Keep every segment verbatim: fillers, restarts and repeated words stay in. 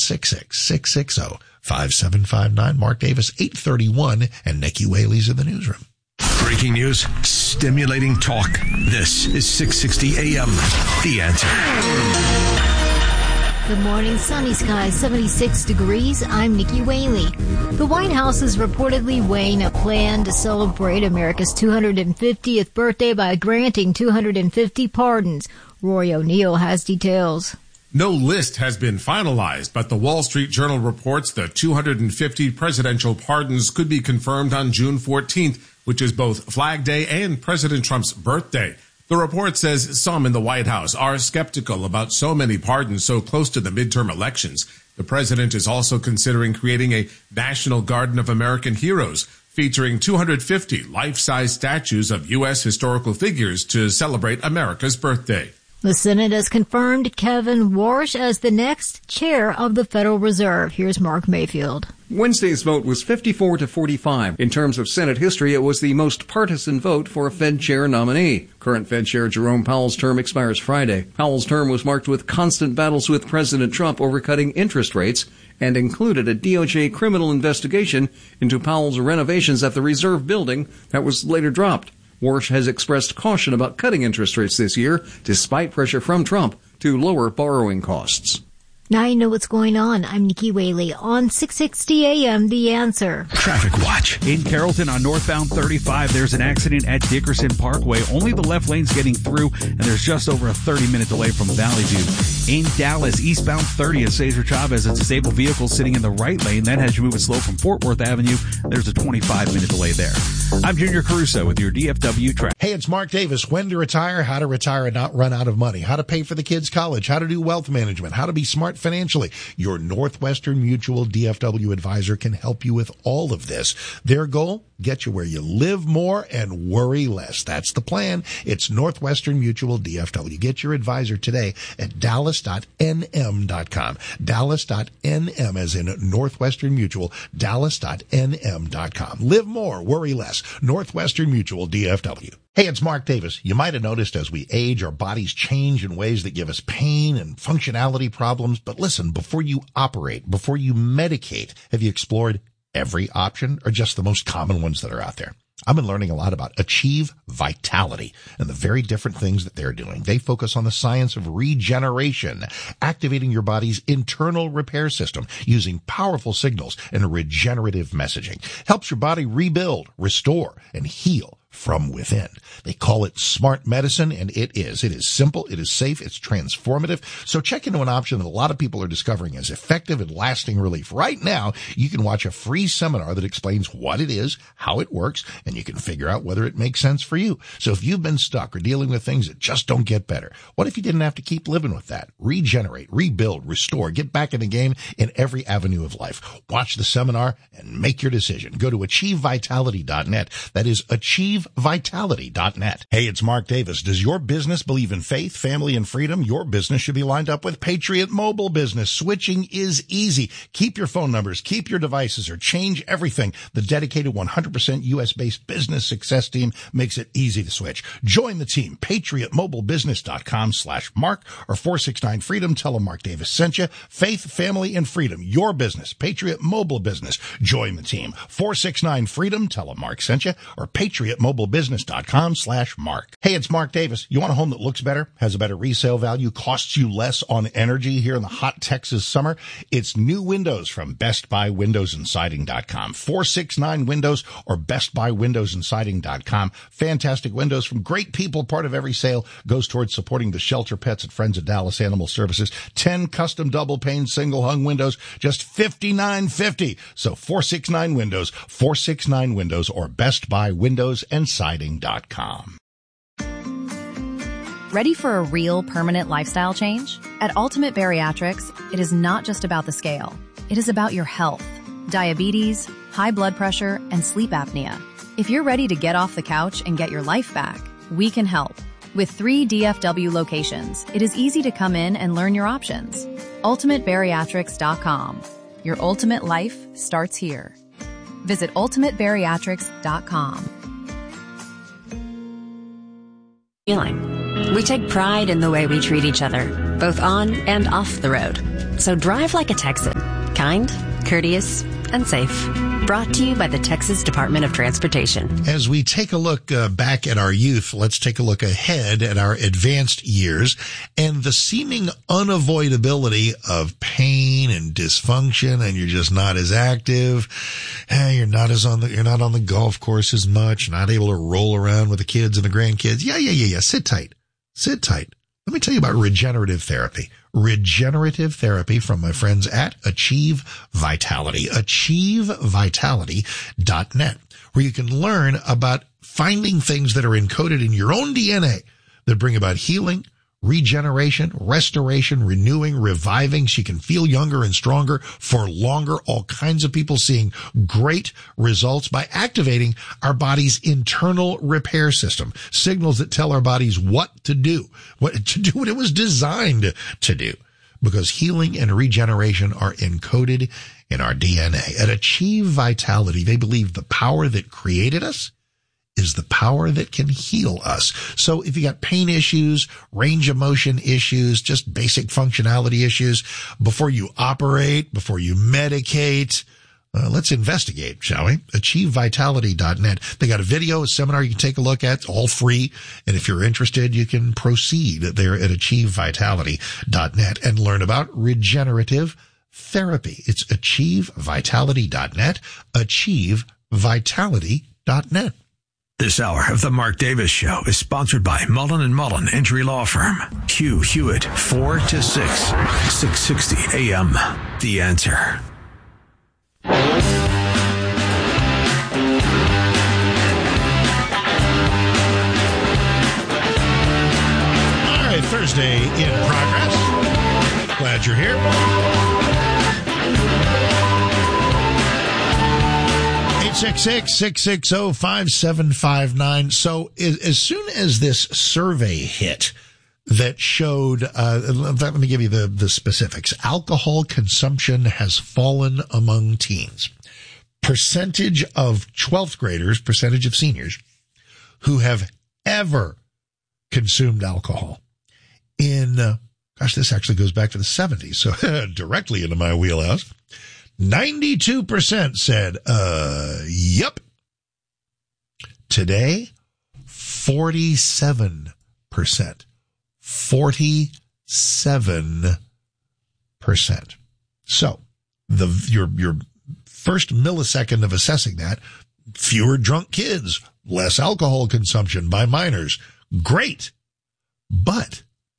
six six, six six zero, five seven five nine. Mark Davis, eight thirty-one, and Nikki Whaley's in the newsroom. Breaking news, stimulating talk. This is six sixty A M. The Answer. Good morning. Sunny skies, seventy-six degrees. I'm Nikki Whaley. The White House is reportedly weighing a plan to celebrate America's two hundred fiftieth birthday by granting two hundred fifty pardons. Roy O'Neill has details. No list has been finalized, but the Wall Street Journal reports the two hundred fifty presidential pardons could be confirmed on June fourteenth, which is both Flag Day and President Trump's birthday. The report says some in the White House are skeptical about so many pardons so close to the midterm elections. The president is also considering creating a National Garden of American Heroes, featuring two hundred fifty life-size statues of U S historical figures to celebrate America's birthday. The Senate has confirmed Kevin Warsh as the next chair of the Federal Reserve. Here's Mark Mayfield. Wednesday's vote was fifty-four to forty-five. In terms of Senate history, it was the most partisan vote for a Fed chair nominee. Current Fed Chair Jerome Powell's term expires Friday. Powell's term was marked with constant battles with President Trump over cutting interest rates and included a D O J criminal investigation into Powell's renovations at the Reserve Building that was later dropped. Warsh has expressed caution about cutting interest rates this year, despite pressure from Trump to lower borrowing costs. Now you know what's going on. I'm Nikki Whaley on six sixty A M, The Answer. Traffic watch. In Carrollton on northbound thirty-five, there's an accident at Dickerson Parkway. Only the left lane's getting through, and there's just over a thirty-minute delay from Valley View. In Dallas, eastbound thirty at Cesar Chavez, it's a stable vehicle sitting in the right lane. That has you moving slow from Fort Worth Avenue. There's a twenty-five minute delay there. I'm Junior Caruso with your D F W traffic. Hey, it's Mark Davis. When to retire, how to retire and not run out of money, how to pay for the kids' college, how to do wealth management, how to be smart financially. Your Northwestern Mutual D F W advisor can help you with all of this. Their goal? Get you where you live more and worry less. That's the plan. It's Northwestern Mutual D F W. Get your advisor today at dallas dot n m dot com. dallas dot n m as in Northwestern Mutual, dallas dot n m dot com. Live more, worry less. Northwestern Mutual D F W. Hey, it's Mark Davis. You might have noticed as we age, our bodies change in ways that give us pain and functionality problems. But listen, before you operate, before you medicate, have you explored every option or just the most common ones that are out there? I've been learning a lot about Achieve Vitality and the very different things that they're doing. They focus on the science of regeneration, activating your body's internal repair system using powerful signals and regenerative messaging. Helps your body rebuild, restore, and heal from within. They call it smart medicine, and it is. It is simple, it is safe, it's transformative. So check into an option that a lot of people are discovering as effective and lasting relief. Right now, you can watch a free seminar that explains what it is, how it works, and you can figure out whether it makes sense for you. So if you've been stuck or dealing with things that just don't get better, what if you didn't have to keep living with that? Regenerate, rebuild, restore, get back in the game in every avenue of life. Watch the seminar and make your decision. Go to achieve vitality dot net. That is achieve vitality dot net. Hey, it's Mark Davis. Does your business believe in faith, family, and freedom? Your business should be lined up with Patriot Mobile Business. Switching is easy. Keep your phone numbers, keep your devices, or change everything. The dedicated one hundred percent U S-based business success team makes it easy to switch. Join the team. patriot mobile business dot com slash mark or four six nine freedom. Tell them Mark Davis sent you. Faith, family, and freedom. Your business. Patriot Mobile Business. Join the team. four six nine freedom. Tell them Mark sent you or patriot mobile business dot com slash mark. Hey, it's Mark Davis. You want a home that looks better, has a better resale value, costs you less on energy here in the hot Texas summer? It's new windows from best buy windows and siding dot com. four six nine windows or best buy windows and siding dot com. Fantastic windows from great people. Part of every sale goes towards supporting the shelter pets at Friends of Dallas Animal Services. ten custom double pane single hung windows, just fifty-nine fifty. So four six nine windows, four six nine windows or best buy windows and siding dot com. Ready for a real permanent lifestyle change? At Ultimate Bariatrics, it is not just about the scale. It is about your health, diabetes, high blood pressure, and sleep apnea. If you're ready to get off the couch and get your life back, we can help. With three D F W locations, it is easy to come in and learn your options. ultimate bariatrics dot com. Your ultimate life starts here. Visit ultimate bariatrics dot com. Feeling. We take pride in the way we treat each other, both on and off the road. So drive like a Texan. Kind, courteous, and safe. Brought to you by the Texas Department of Transportation. As we take a look uh, back at our youth, let's take a look ahead at our advanced years and the seeming unavoidability of pain and dysfunction, and you're just not as active. Hey, you're not as on the, you're not on the golf course as much, not able to roll around with the kids and the grandkids. Yeah, yeah, yeah, yeah. Sit tight. Sit tight. Let me tell you about regenerative therapy. Regenerative therapy from my friends at Achieve Vitality. achieve vitality dot net, where you can learn about finding things that are encoded in your own D N A that bring about healing, regeneration, restoration, renewing, reviving, so you can feel younger and stronger for longer. All kinds of people seeing great results by activating our body's internal repair system. Signals that tell our bodies what to do, what to do what it was designed to do. Because healing and regeneration are encoded in our D N A. At Achieve Vitality, they believe the power that created us is the power that can heal us. So if you got pain issues, range of motion issues, just basic functionality issues, before you operate, before you medicate, uh, let's investigate, shall we? achieve vitality dot net. They got a video, a seminar you can take a look at, all free. And if you're interested, you can proceed there at achieve vitality dot net and learn about regenerative therapy. It's achieve vitality dot net, achieve vitality dot net. This hour of the Mark Davis Show is sponsored by Mullen and Mullen Injury Law Firm. Hugh Hewitt, four to six, six sixty A M. The Answer. All right, Thursday in progress. Glad you're here. eight six six, six six zero, five seven five nine. So as soon as this survey hit that showed, uh, let me give you the, the specifics. Alcohol consumption has fallen among teens. Percentage of twelfth graders, percentage of seniors who have ever consumed alcohol in, uh, gosh, this actually goes back to the seventies. So directly into my wheelhouse. ninety-two percent said, uh, yep. Today, forty-seven percent. forty-seven percent. So, the, your, your first millisecond of assessing that, fewer drunk kids, less alcohol consumption by minors. Great. But,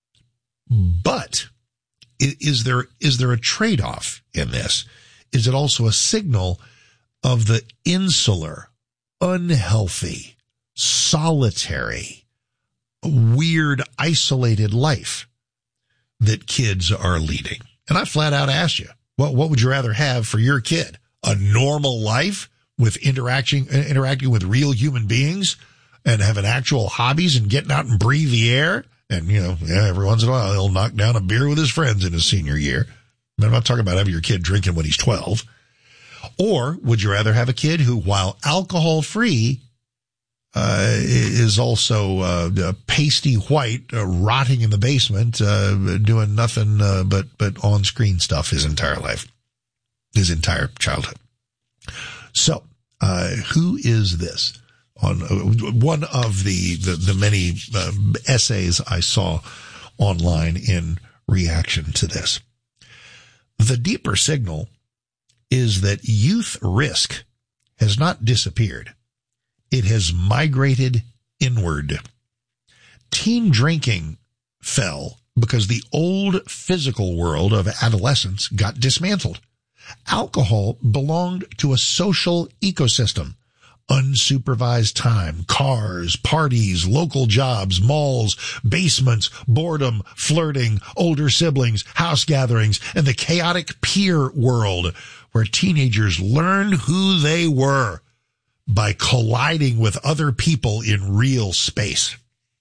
but, is there, is there a trade-off in this? Is it also a signal of the insular, unhealthy, solitary, weird, isolated life that kids are leading? And I flat out asked you, what, what would you rather have for your kid? A normal life with interaction, interacting with real human beings and having actual hobbies and getting out and breathe the air? And, you know, yeah, every once in a while he'll knock down a beer with his friends in his senior year. I'm not talking about having your kid drinking when he's twelve. Or would you rather have a kid who, while alcohol-free, uh, is also uh, pasty white, uh, rotting in the basement, uh, doing nothing uh, but, but on-screen stuff his entire life, his entire childhood? So, uh, who is this? On uh, one of the, the, the many uh, essays I saw online in reaction to this. The deeper signal is that youth risk has not disappeared. It has migrated inward. Teen drinking fell because the old physical world of adolescence got dismantled. Alcohol belonged to a social ecosystem. Unsupervised time, cars, parties, local jobs, malls, basements, boredom, flirting, older siblings, house gatherings, and the chaotic peer world where teenagers learned who they were by colliding with other people in real space.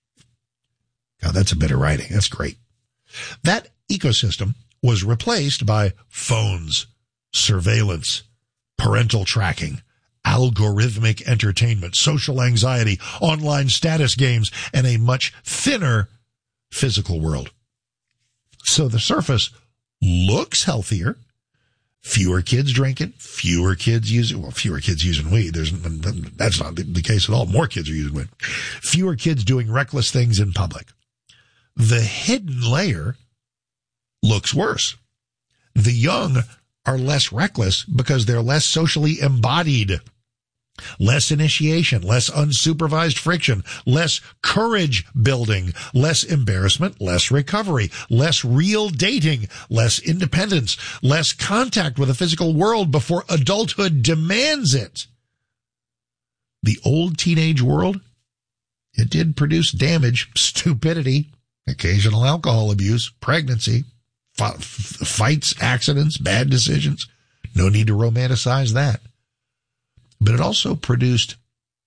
God, that's a bit of writing. That's great. That ecosystem was replaced by phones, surveillance, parental tracking, algorithmic entertainment, social anxiety, online status games, and a much thinner physical world. So the surface looks healthier. Fewer kids drinking, fewer kids using, well, fewer kids using weed. There's, that's not the case at all. More kids are using weed. Fewer kids doing reckless things in public. The hidden layer looks worse. The young are less reckless because they're less socially embodied. Less initiation, less unsupervised friction, less courage building, less embarrassment, less recovery, less real dating, less independence, less contact with the physical world before adulthood demands it. The old teenage world, it did produce damage, stupidity, occasional alcohol abuse, pregnancy, f- fights, accidents, bad decisions. No need to romanticize that. But it also produced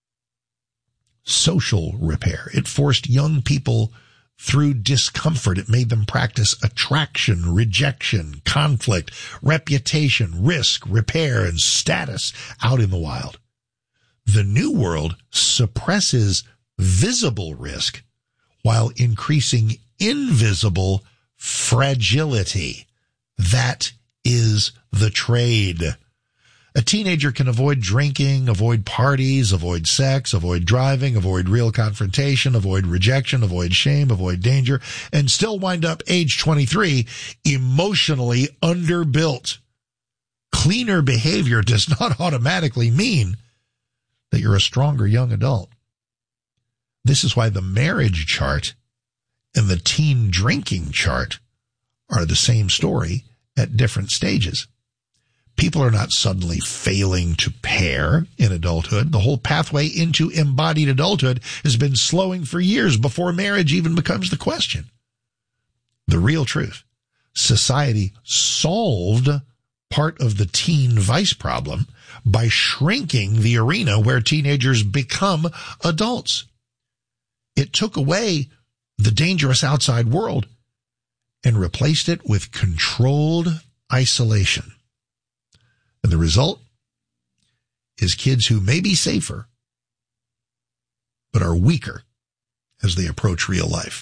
social repair. It forced young people through discomfort. It made them practice attraction, rejection, conflict, reputation, risk, repair, and status out in the wild. The new world suppresses visible risk while increasing invisible fragility. That is the trade. A teenager can avoid drinking, avoid parties, avoid sex, avoid driving, avoid real confrontation, avoid rejection, avoid shame, avoid danger, and still wind up age twenty-three emotionally underbuilt. Cleaner behavior does not automatically mean that you're a stronger young adult. This is why the marriage chart and the teen drinking chart are the same story at different stages. People are not suddenly failing to pair in adulthood. The whole pathway into embodied adulthood has been slowing for years before marriage even becomes the question. The real truth, society solved part of the teen vice problem by shrinking the arena where teenagers become adults. It took away the dangerous outside world and replaced it with controlled isolation. And the result is kids who may be safer, but are weaker as they approach real life.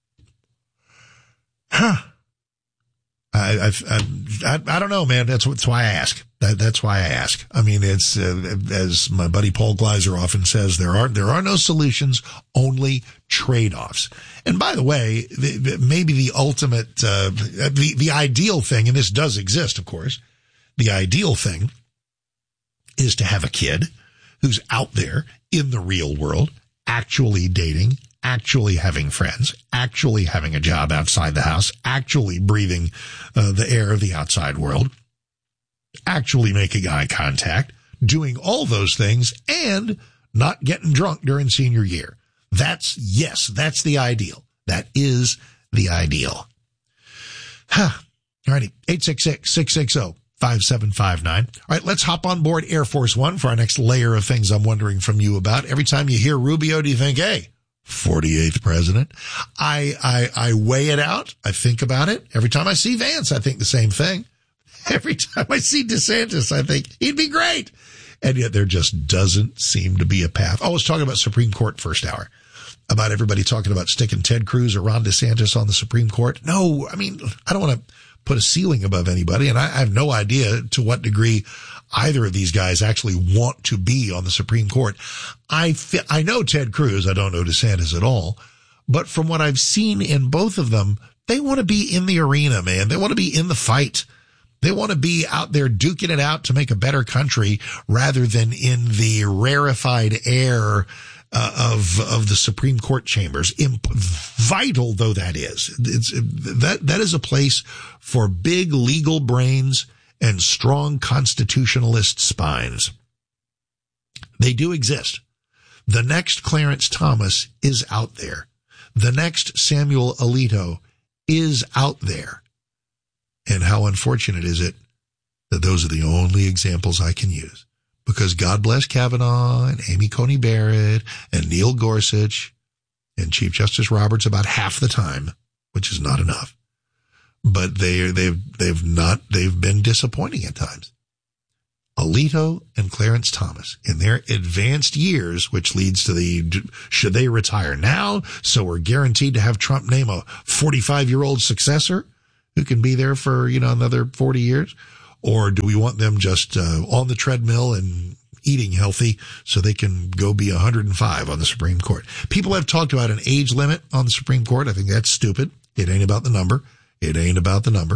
Huh. I, I've, I, I don't know, man. That's, that's why I ask. That, that's why I ask. I mean, it's, uh, as my buddy Paul Gleiser often says, there are, there are no solutions, only trade-offs. And by the way, the, the, maybe the ultimate, uh, the, the ideal thing, and this does exist, of course, the ideal thing is to have a kid who's out there in the real world, actually dating, actually having friends, actually having a job outside the house, actually breathing uh, the air of the outside world, actually making eye contact, doing all those things, and not getting drunk during senior year. That's, yes, that's the ideal. That is the ideal. Huh. All righty. eight six six, six six zero, five seven five nine. All right, let's hop on board Air Force One for our next layer of things I'm wondering from you about. Every time you hear Rubio, do you think, hey, forty-eighth president? I, I, I weigh it out. I think about it. Every time I see Vance, I think the same thing. Every time I see DeSantis, I think he'd be great. And yet there just doesn't seem to be a path. Oh, I was talking about Supreme Court first hour, about everybody talking about sticking Ted Cruz or Ron DeSantis on the Supreme Court. No, I mean, I don't want to put a ceiling above anybody, and I, I have no idea to what degree either of these guys actually want to be on the Supreme Court. I fi- I know Ted Cruz. I don't know DeSantis at all. But from what I've seen in both of them, they want to be in the arena, man. They want to be in the fight. They want to be out there duking it out to make a better country rather than in the rarefied air uh, of of the Supreme Court chambers. Imp- vital though that is, it's that that is a place for big legal brains and strong constitutionalist spines. They do exist. The next Clarence Thomas is out there. The next Samuel Alito is out there. And how unfortunate is it that those are the only examples I can use? Because God bless Kavanaugh and Amy Coney Barrett and Neil Gorsuch and Chief Justice Roberts about half the time, which is not enough. But they, they've, they've not, they've been disappointing at times. Alito and Clarence Thomas in their advanced years, which leads to the, should they retire now? So we're guaranteed to have Trump name a forty-five year old successor? who can be there for, you know, another forty years? Or do we want them just uh, on the treadmill and eating healthy so they can go be one hundred five on the Supreme Court? People have talked about an age limit on the Supreme Court. I think that's stupid. It ain't about the number. It ain't about the number.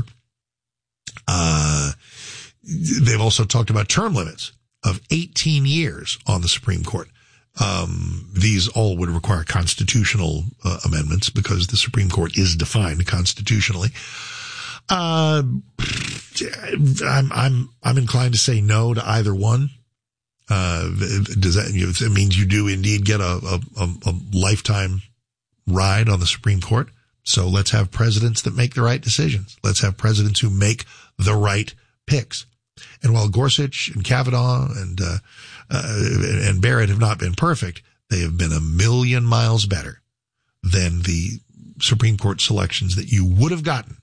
Uh, they've also talked about term limits of eighteen years on the Supreme Court. Um, these all would require constitutional uh, amendments because the Supreme Court is defined constitutionally. Uh, I'm, I'm, I'm inclined to say no to either one. Uh, does that, you know, it means you do indeed get a, a, a lifetime ride on the Supreme Court. So let's have presidents that make the right decisions. Let's have presidents who make the right picks. And while Gorsuch and Kavanaugh and, uh, uh, and Barrett have not been perfect, they have been a million miles better than the Supreme Court selections that you would have gotten.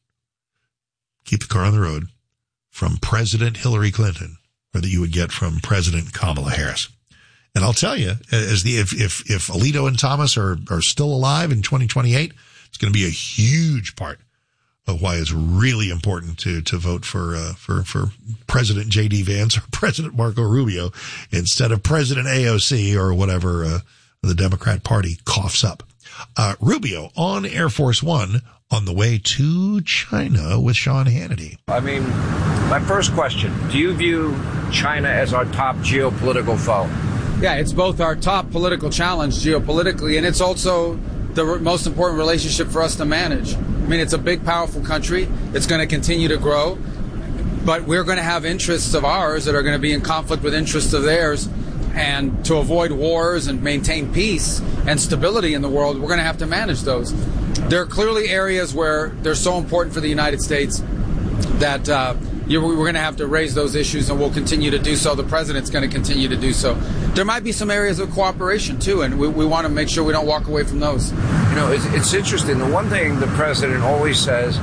Keep the car on the road from President Hillary Clinton, or that you would get from President Kamala Harris. And I'll tell you, as the, if, if, if Alito and Thomas are, are still alive in twenty twenty-eight, it's going to be a huge part of why it's really important to, to vote for, uh, for, for President J D Vance or President Marco Rubio instead of President A O C or whatever, uh, the Democrat Party coughs up. Uh, Rubio on Air Force One on the way to China with Sean Hannity. I mean, my first question, do you view China as our top geopolitical foe? Yeah, it's both our top political challenge geopolitically, and it's also the most important relationship for us to manage. I mean, it's a big, powerful country. It's going to continue to grow, but we're going to have interests of ours that are going to be in conflict with interests of theirs. And to avoid wars and maintain peace and stability in the world, we're going to have to manage those. There are clearly areas where they're so important for the United States that uh, you're, we're going to have to raise those issues, and we'll continue to do so. The president's going to continue to do so. There might be some areas of cooperation, too, and we, we want to make sure we don't walk away from those. You know, it's, it's interesting. The one thing the president always says,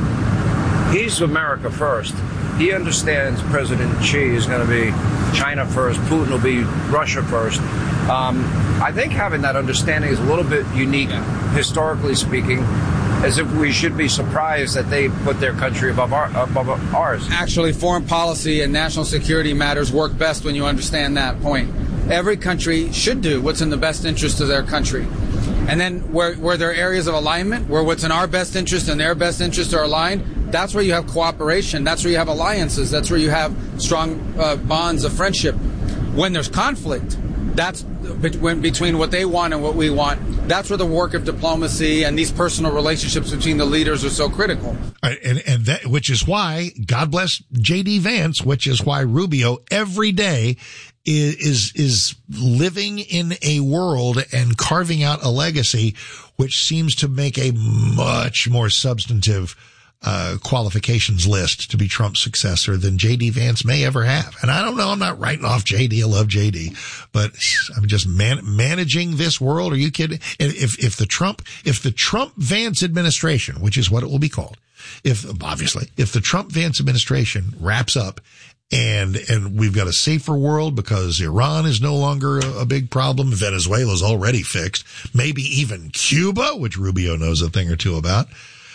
he's America first. He understands President Xi is going to be China first, Putin will be Russia first. Um, I think having that understanding is a little bit unique, historically speaking, as if we should be surprised that they put their country above, our, above ours. Actually, foreign policy and national security matters work best when you understand that point. Every country should do what's in the best interest of their country. And then where, where there are areas of alignment, where what's in our best interest and their best interest are aligned, that's where you have cooperation. That's where you have alliances. That's where you have strong uh, bonds of friendship. When there's conflict, that's between, between what they want and what we want. That's where the work of diplomacy and these personal relationships between the leaders are so critical. Right, and and that, which is why, God bless J D Vance, which is why Rubio every day is, is, is living in a world and carving out a legacy, which seems to make a much more substantive Uh, qualifications list to be Trump's successor than J D Vance may ever have. And I don't know, I'm not writing off J D. I love J D, but I'm just man- managing this world. Are you kidding? If, if the Trump, if the Trump Vance administration, which is what it will be called, if, obviously, if the Trump Vance administration wraps up and, and we've got a safer world because Iran is no longer a, a big problem, Venezuela's already fixed, maybe even Cuba, which Rubio knows a thing or two about,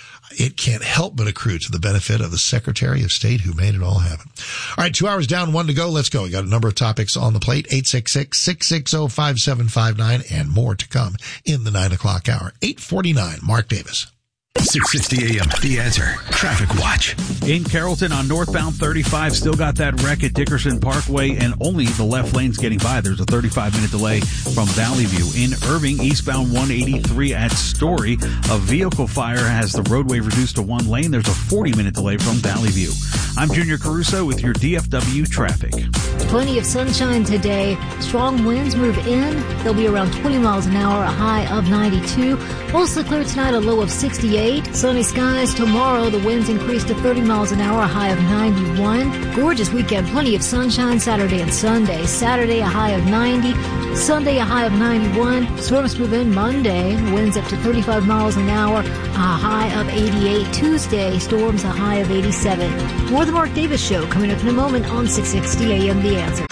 it can't help but accrue to the benefit of the Secretary of State who made it all happen. All right, two hours down, one to go. Let's go. We got a number of topics on the plate. eight six six, six six zero, five seven five nine and more to come in the nine o'clock hour. eight forty-nine, Mark Davis. six sixty A M, The Answer. Traffic Watch. In Carrollton on northbound thirty-five, still got that wreck at Dickerson Parkway, and only the left lane's getting by. There's a thirty-five minute delay from Valley View. In Irving, eastbound one eighty-three at Story, a vehicle fire has the roadway reduced to one lane. There's a forty minute delay from Valley View. I'm Junior Caruso with your D F W traffic. Plenty of sunshine today. Strong winds move in. They'll be around twenty miles an hour, a high of ninety-two. Mostly clear tonight, a low of sixty-eight. Sunny skies tomorrow. The winds increase to thirty miles an hour, a high of ninety-one. Gorgeous weekend. Plenty of sunshine Saturday and Sunday. Saturday, a high of ninety. Sunday, a high of ninety-one. Storms move in Monday. Winds up to thirty-five miles an hour, a high of eighty-eight. Tuesday, storms, a high of eighty-seven. More of the Mark Davis Show coming up in a moment on six sixty A M The Answer.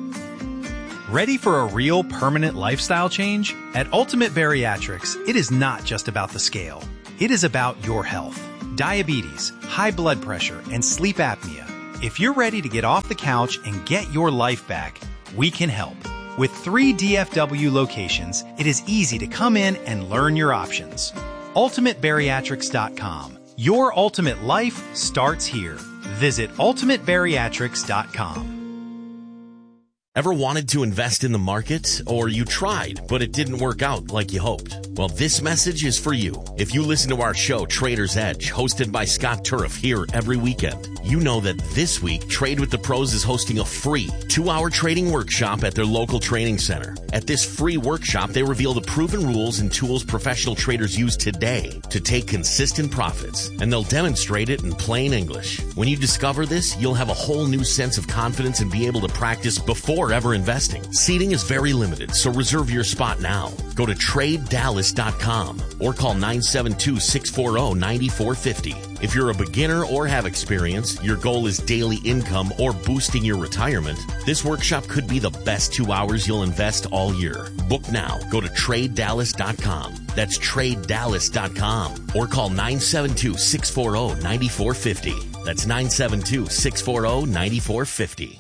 Ready for a real permanent lifestyle change? At Ultimate Bariatrics, it is not just about the scale. It is about your health. diabetes, high blood pressure, and sleep apnea. If you're ready to get off the couch and get your life back, we can help. With three D F W locations, it is easy to come in and learn your options. ultimate bariatrics dot com. Your ultimate life starts here. Visit ultimate bariatrics dot com. Ever wanted to invest in the market? Or you tried, but it didn't work out like you hoped? Well, this message is for you. If you listen to our show, Trader's Edge, hosted by Scott Turf here every weekend, you know that this week, Trade with the Pros is hosting a free two-hour trading workshop at their local training center. At this free workshop, they reveal the proven rules and tools professional traders use today to take consistent profits, and they'll demonstrate it in plain English. When you discover this, you'll have a whole new sense of confidence and be able to practice before ever investing. Seating is very limited, so reserve your spot now. Go to trade dallas dot com or call nine seven two, six four zero, nine four five zero. If you're a beginner or have experience, your goal is daily income or boosting your retirement, this workshop could be the best two hours you'll invest all year. Book now. Go to trade dallas dot com. That's trade dallas dot com or call nine seven two, six four zero, nine four five zero. That's nine seven two, six four zero, nine four five zero.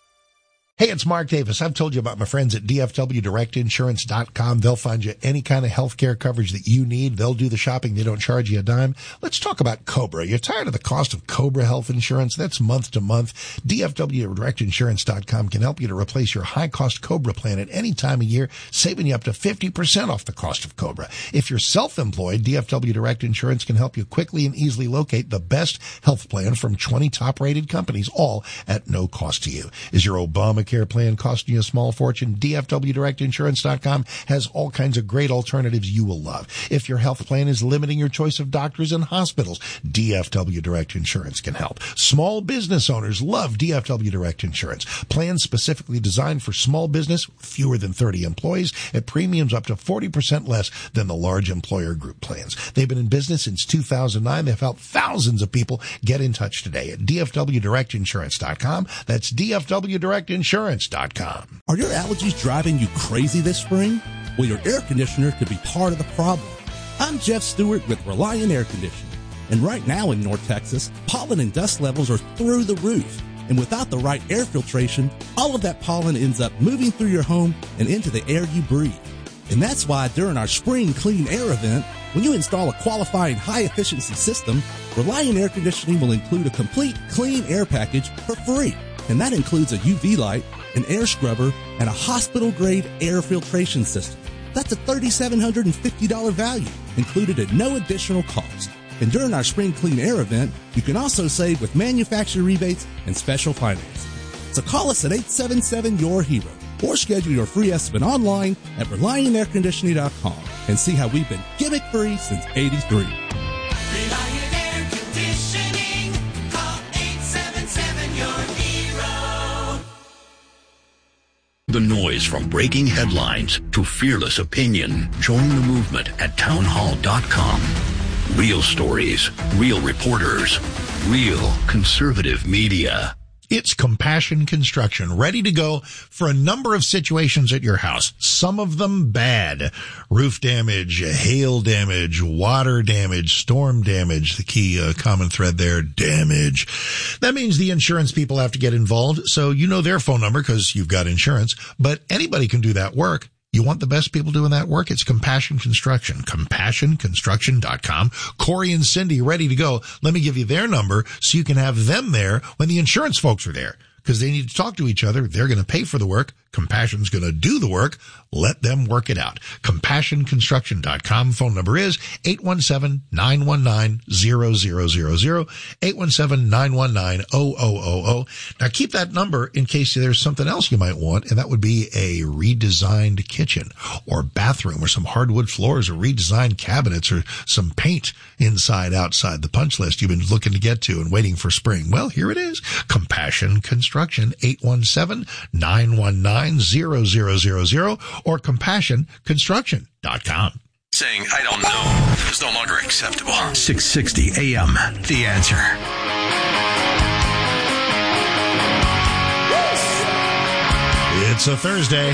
Hey, it's Mark Davis. I've told you about my friends at D F W direct insurance dot com. They'll find you any kind of health care coverage that you need. They'll do the shopping. They don't charge you a dime. Let's talk about Cobra. You're tired of the cost of Cobra health insurance? That's month to month. D F W direct insurance dot com can help you to replace your high-cost Cobra plan at any time of year, saving you up to fifty percent off the cost of Cobra. If you're self-employed, D F W Direct Insurance can help you quickly and easily locate the best health plan from twenty top-rated companies, all at no cost to you. Is your Obamacare plan costing you a small fortune? D F W direct insurance dot com has all kinds of great alternatives you will love. If your health plan is limiting your choice of doctors and hospitals, D F W Direct Insurance can help. Small business owners love D F W Direct Insurance. Plans specifically designed for small business, fewer than thirty employees, at premiums up to forty percent less than the large employer group plans. They've been in business since two thousand nine. They've helped thousands of people. Get in touch today at D F W direct insurance dot com. That's D F W direct insurance dot com. Are your allergies driving you crazy this spring? Well, your air conditioner could be part of the problem. I'm Jeff Stewart with Reliant Air Conditioning. And right now in North Texas, pollen and dust levels are through the roof. And without the right air filtration, all of that pollen ends up moving through your home and into the air you breathe. And that's why during our Spring Clean Air event, when you install a qualifying high-efficiency system, Reliant Air Conditioning will include a complete clean air package for free. And that includes a U V light, an air scrubber, and a hospital-grade air filtration system. That's a three thousand seven hundred fifty dollars value, included at no additional cost. And during our Spring Clean Air event, you can also save with manufacturer rebates and special financing. So call us at eight seven seven, your hero, or schedule your free estimate online at reliant air conditioning dot com and see how we've been gimmick-free since eighty-three. Reliant Air Conditioning. Call eight seven seven, your hero. The noise from breaking headlines to fearless opinion. Join the movement at town hall dot com. Real stories, real reporters, real conservative media. It's Compassion Construction, ready to go for a number of situations at your house. Some of them bad. Roof damage, hail damage, water damage, storm damage. The key uh, common thread there, damage. That means the insurance people have to get involved, so you know their phone number because you've got insurance. But anybody can do that work. You want the best people doing that work? It's Compassion Construction. compassion construction dot com. Corey and Cindy ready to go. Let me give you their number so you can have them there when the insurance folks are there, because they need to talk to each other. They're going to pay for the work. Compassion's going to do the work. Let them work it out. compassion construction dot com. Phone number is eight one seven, nine one nine, zero zero zero zero, eight one seven, nine one nine, zero zero zero zero. Now keep that number in case there's something else you might want, and that would be a redesigned kitchen or bathroom or some hardwood floors or redesigned cabinets or some paint inside, outside the punch list you've been looking to get to and waiting for spring. Well, here it is. Compassion Construction, eight one seven, nine one nine, zero zero zero zero or compassion construction dot com. Saying, I don't know, is no longer acceptable. six sixty A M, The Answer. It's a Thursday.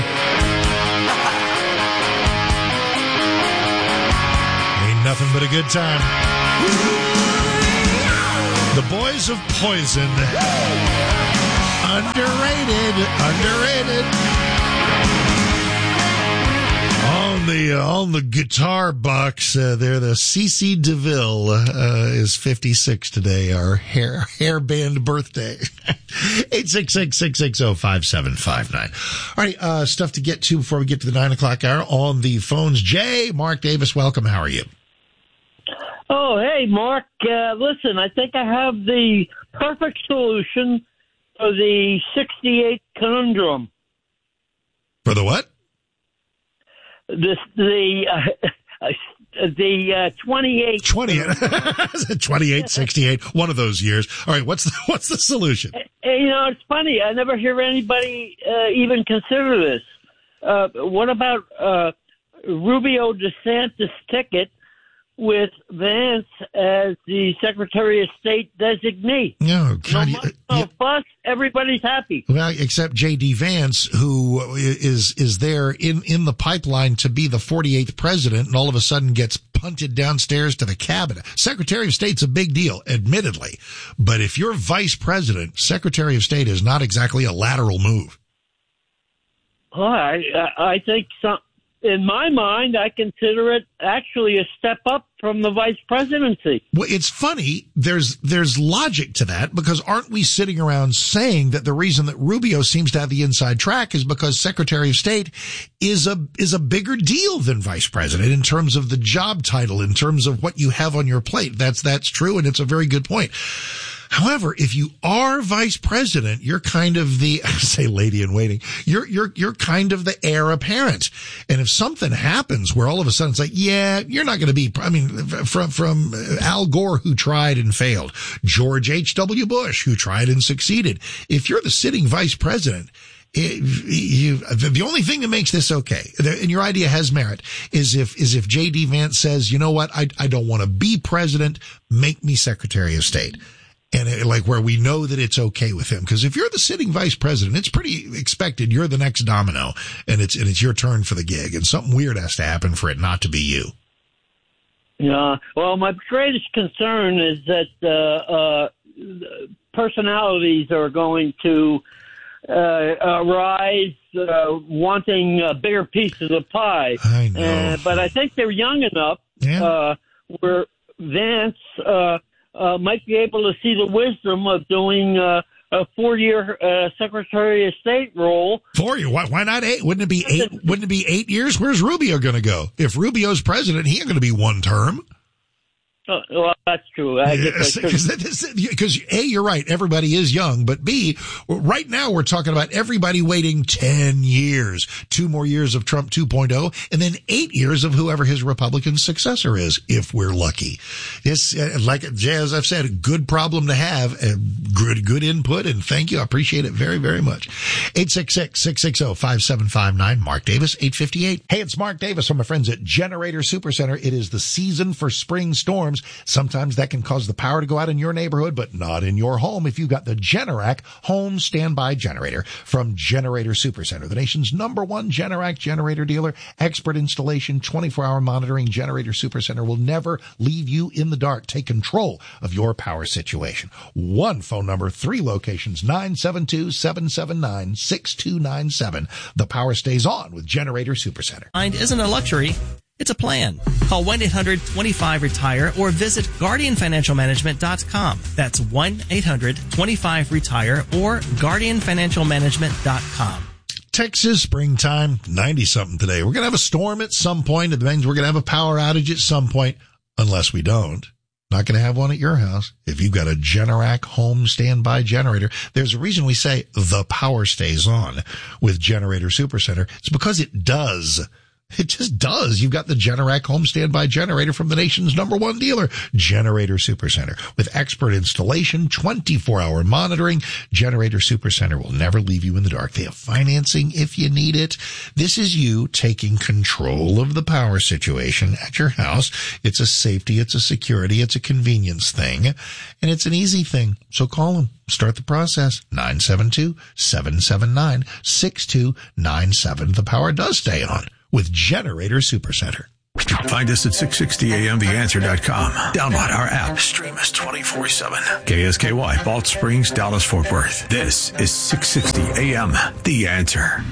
Ain't nothing but a good time. The Boys of Poison. Underrated. Underrated. On the uh, on the guitar box, uh, there the C C DeVille uh, is fifty-six today. Our hair hair band birthday. eight six six, six six zero, five seven five nine. All right, uh, stuff to get to before we get to the nine o'clock hour. On the phones, Jay, Mark Davis, welcome. How are you? Oh, hey, Mark. Uh, listen, I think I have the perfect solution for the sixty-eight conundrum. For the what? This the uh, the uh, twenty-eight twenty-eight twenty-eight sixty-eight one of those years. All right, what's the, what's the solution? Hey, you know, it's funny. I never hear anybody uh, even consider this. Uh, what about uh, Rubio DeSantis ticket with Vance as the Secretary of State designee? No, God, no, no fuss, everybody's happy. Well, except J D. Vance, who is is there in, in the pipeline to be the forty-eighth president, and all of a sudden gets punted downstairs to the cabinet. Secretary of State's a big deal, admittedly. But if you're vice president, Secretary of State is not exactly a lateral move. Oh, I, I think some. In my mind, I consider it actually a step up from the vice presidency. Well, it's funny. There's there's logic to that, because aren't we sitting around saying that the reason that Rubio seems to have the inside track is because Secretary of State is a is a bigger deal than vice president in terms of the job title, in terms of what you have on your plate. That's that's true, and it's a very good point. However, if you are vice president, you're kind of the, I say lady in waiting, you're, you're, you're kind of the heir apparent. And if something happens where all of a sudden it's like, yeah, you're not going to be, I mean, from, from Al Gore, who tried and failed, George H W. Bush, who tried and succeeded. If you're the sitting vice president, It, you, the only thing that makes this okay, and your idea has merit, is if is if J D. Vance says, you know what, I, I don't want to be president, make me Secretary of State. And it, like where we know that it's okay with him. Because if you're the sitting vice president, it's pretty expected you're the next domino, and it's and it's your turn for the gig. And something weird has to happen for it not to be you. Yeah. Well, my greatest concern is that uh, uh, personalities are going to uh, arise uh, wanting a bigger piece of the pie. I know. Uh, but I think they're young enough yeah. uh, where Vance uh, uh, might be able to see the wisdom of doing uh, a four-year uh, Secretary of State role. Four years? Why, why not eight? Wouldn't it be eight? Wouldn't it be eight years? Where's Rubio going to go? If Rubio's president, he ain't going to be one term. Uh, well, that's true. I guess Because A, you're right, everybody is young, but B, right now we're talking about everybody waiting ten years, two more years of Trump two point oh, and then eight years of whoever his Republican successor is, if we're lucky. It's, uh, like, as I've said, a good problem to have, a good, good input, and thank you. I appreciate it very, very much. eight six six, six six zero, five seven five nine, Mark Davis, eight fifty-eight. Hey, it's Mark Davis from my friends at Generator Supercenter. It is the season for spring storms. Sometimes that can cause the power to go out in your neighborhood, but not in your home if you've got the Generac home standby generator from Generator Supercenter, the nation's number one Generac generator dealer. Expert installation, twenty-four hour monitoring. Generator Supercenter will never leave you in the dark. Take control of your power situation. One phone number, three locations, nine seven two, seven seven nine, six two nine seven. The power stays on with Generator Supercenter. Mind isn't a luxury. It's a plan. Call one eight hundred twenty-five retire or visit guardian financial management dot com. That's one eight hundred twenty-five retire or guardian financial management dot com. Texas, springtime, ninety something today. We're going to have a storm at some point. It means we're going to have a power outage at some point, unless we don't. Not going to have one at your house. If you've got a Generac home standby generator, there's a reason we say the power stays on with Generator Supercenter. It's because it does. It just does. You've got the Generac home standby generator from the nation's number one dealer, Generator Supercenter. With expert installation, twenty-four hour monitoring, Generator Supercenter will never leave you in the dark. They have financing if you need it. This is you taking control of the power situation at your house. It's a safety, it's a security, it's a convenience thing, and it's an easy thing. So call them. Start the process. nine seven two, seven seven nine, six two nine seven. The power does stay on with Generator Supercenter. Find us at six sixty A M the answer dot com. Download our app. Stream us twenty-four seven. K S K Y, Balch Springs, Dallas, Fort Worth. This is six sixty A M The Answer.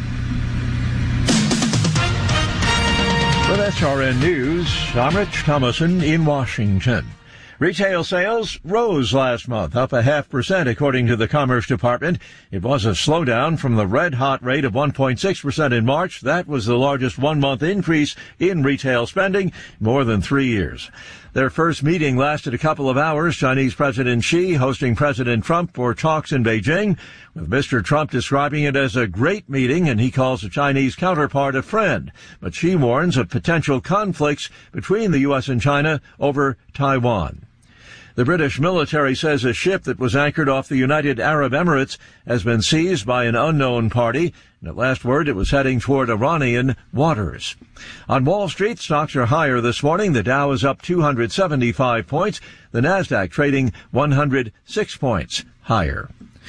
With S R N News, I'm Rich Thomason in Washington. Retail sales rose last month, up a half percent according to the Commerce Department. It was a slowdown from the red-hot rate of one point six percent in March. That was the largest one-month increase in retail spending in more than three years. Their first meeting lasted a couple of hours. Chinese President Xi hosting President Trump for talks in Beijing, with Mister Trump describing it as a great meeting, and he calls the Chinese counterpart a friend. But Xi warns of potential conflicts between the U S and China over Taiwan. The British military says a ship that was anchored off the United Arab Emirates has been seized by an unknown party, and at last word it was heading toward Iranian waters. On Wall Street, stocks are higher this morning. The Dow is up two hundred seventy-five points. The Nasdaq trading one hundred six points higher.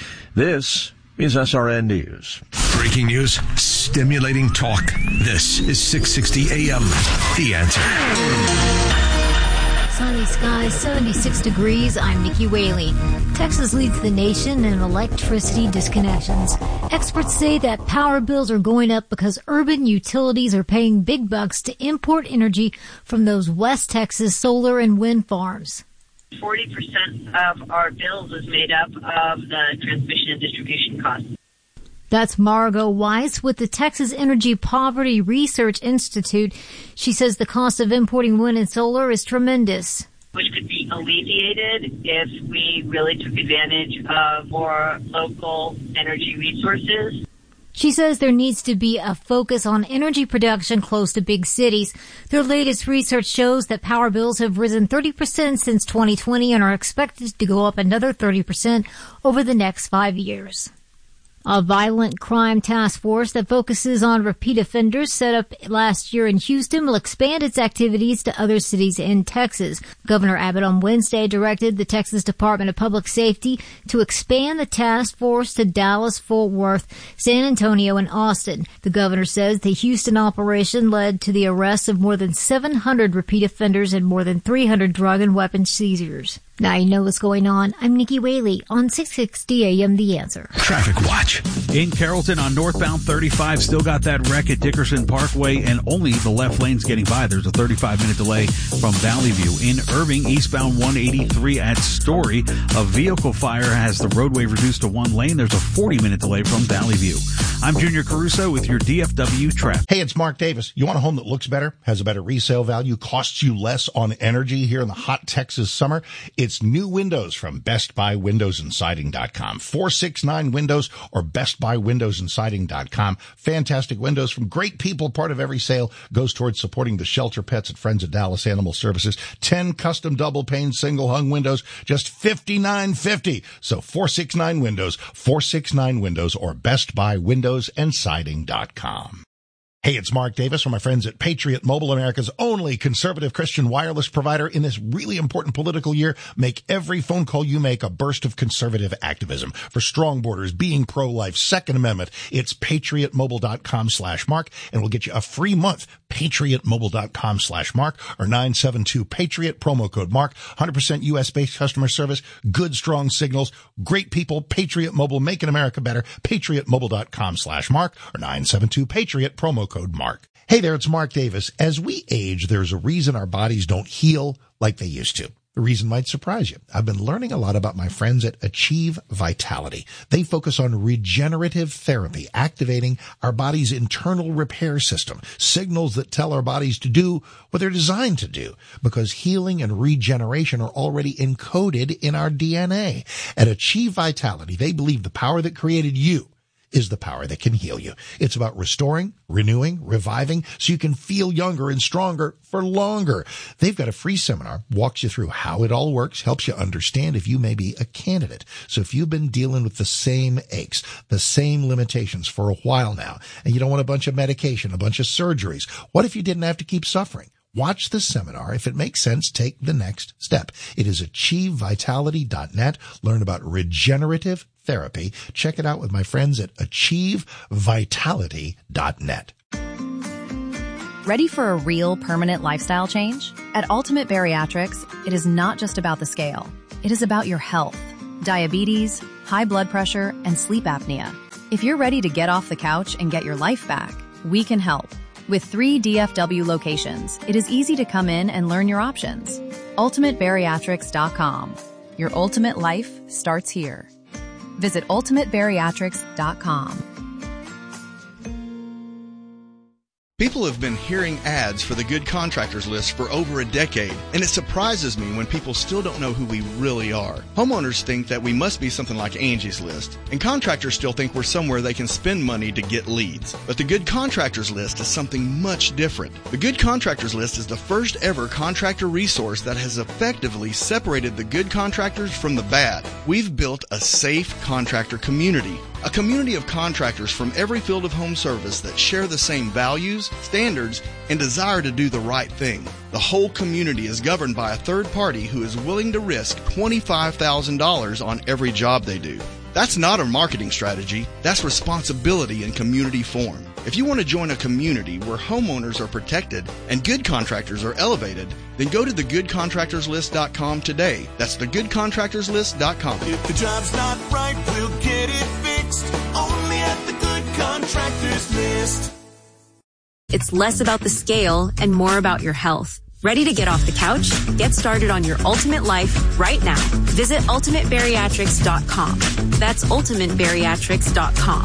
This is S R N News. Breaking news, stimulating talk. This is six sixty A M The Answer. Sunny skies, seventy-six degrees. I'm Nikki Whaley. Texas leads the nation in electricity disconnections. Experts say that power bills are going up because urban utilities are paying big bucks to import energy from those West Texas solar and wind farms. forty percent of our bills is made up of the transmission and distribution costs. That's Margot Weiss with the Texas Energy Poverty Research Institute. She says the cost of importing wind and solar is tremendous, which could be alleviated if we really took advantage of more local energy resources. She says there needs to be a focus on energy production close to big cities. Their latest research shows that power bills have risen thirty percent since twenty twenty and are expected to go up another thirty percent over the next five years. A violent crime task force that focuses on repeat offenders set up last year in Houston will expand its activities to other cities in Texas. Governor Abbott on Wednesday directed the Texas Department of Public Safety to expand the task force to Dallas, Fort Worth, San Antonio, and Austin. The governor says the Houston operation led to the arrest of more than seven hundred repeat offenders and more than three hundred drug and weapon seizures. Now you know what's going on. I'm Nikki Whaley on six sixty A M The Answer. Traffic watch. In Carrollton on northbound thirty-five, still got that wreck at Dickerson Parkway, and only the left lane's getting by. There's a thirty-five minute delay from Valley View. In Irving, eastbound one eighty-three at Story, a vehicle fire has the roadway reduced to one lane. There's a forty minute delay from Valley View. I'm Junior Caruso with your D F W traffic. Hey, it's Mark Davis. You want a home that looks better, has a better resale value, costs you less on energy here in the hot Texas summer? It's new windows from Best Buy Windows and Siding dot com. four six nine Windows or Best Buy Windows and Siding dot com. Fantastic windows from great people. Part of every sale goes towards supporting the shelter pets at Friends of Dallas Animal Services. ten custom double pane single hung windows, just fifty-nine fifty. So four six nine Windows, four six nine Windows or Best Buy Windows and Siding dot com. Hey, it's Mark Davis from my friends at Patriot Mobile, America's only conservative Christian wireless provider. In this really important political year, make every phone call you make a burst of conservative activism. For strong borders, being pro-life, Second Amendment, it's patriot mobile dot com slash mark, and we'll get you a free month. patriot mobile dot com slash mark or nine seven two Patriot, promo code Mark. one hundred percent U S-based customer service, good, strong signals, great people. Patriot Mobile, making America better. patriot mobile dot com slash mark or nine seven two Patriot, promo code Mark. Hey there, it's Mark Davis. As we age, there's a reason our bodies don't heal like they used to. The reason might surprise you. I've been learning a lot about my friends at Achieve Vitality. They focus on regenerative therapy, activating our body's internal repair system, signals that tell our bodies to do what they're designed to do, because healing and regeneration are already encoded in our D N A. At Achieve Vitality, they believe the power that created you is the power that can heal you. It's about restoring, renewing, reviving, so you can feel younger and stronger for longer. They've got a free seminar, walks you through how it all works, helps you understand if you may be a candidate. So if you've been dealing with the same aches, the same limitations for a while now, and you don't want a bunch of medication, a bunch of surgeries, what if you didn't have to keep suffering? Watch the seminar. If it makes sense, take the next step. It is achieve vitality dot net. Learn about regenerative therapy. Check it out with my friends at achieve vitality dot net. Ready for a real permanent lifestyle change? At Ultimate Bariatrics, it is not just about the scale. It is about your health, diabetes, high blood pressure, and sleep apnea. If you're ready to get off the couch and get your life back, we can help. With three D F W locations, it is easy to come in and learn your options. ultimate bariatrics dot com. Your ultimate life starts here. Visit ultimate bariatrics dot com. People have been hearing ads for the Good Contractors List for over a decade, and it surprises me when people still don't know who we really are. Homeowners think that we must be something like Angie's List, and contractors still think we're somewhere they can spend money to get leads. But the Good Contractors List is something much different. The Good Contractors List is the first ever contractor resource that has effectively separated the good contractors from the bad. We've built a safe contractor community. A community of contractors from every field of home service that share the same values, standards, and desire to do the right thing. The whole community is governed by a third party who is willing to risk twenty-five thousand dollars on every job they do. That's not a marketing strategy. That's responsibility in community form. If you want to join a community where homeowners are protected and good contractors are elevated, then go to the good contractors list dot com today. That's the good contractors list dot com. If the job's not right, we'll get it fixed. Only at the Good Contractors List. It's less about the scale and more about your health. Ready to get off the couch? Get started on your ultimate life right now. Visit ultimate bariatrics dot com. That's ultimate bariatrics dot com.